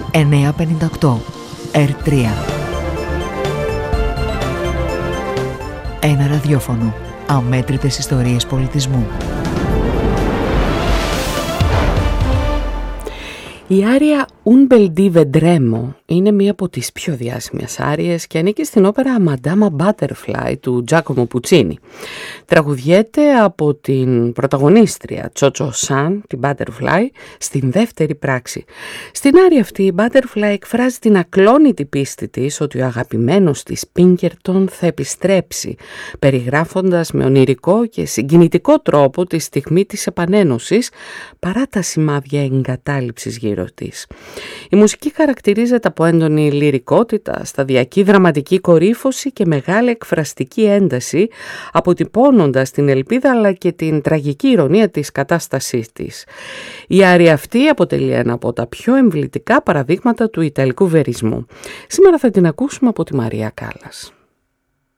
958 R3. Ένα ραδιόφωνο. Αμέτρητες ιστορίες πολιτισμού. Η άρια Un bel di vedremo είναι μία από τις πιο διάσημες άριες και ανήκει στην όπερα Madama Butterfly του Giacomo Puccini. Τραγουδιέται από την πρωταγωνίστρια Τσότσο Σαν, την Butterfly, στην δεύτερη πράξη. Στην άρια αυτή η Butterfly εκφράζει την ακλόνητη πίστη της ότι ο αγαπημένος της Pinkerton θα επιστρέψει, περιγράφοντας με ονειρικό και συγκινητικό τρόπο τη στιγμή της επανένωσης παρά τα σημάδια εγκατάλειψης γύρω της. Η μουσική χαρακτηρίζεται από έντονη λυρικότητα, σταδιακή δραματική κορύφωση και μεγάλη εκφραστική ένταση, αποτυπώνοντας την ελπίδα αλλά και την τραγική ηρωνία της κατάστασής της. Η άρια αυτή αποτελεί ένα από τα πιο εμβλητικά παραδείγματα του ιταλικού βερισμού. Σήμερα θα την ακούσουμε από τη Μαρία Κάλλας.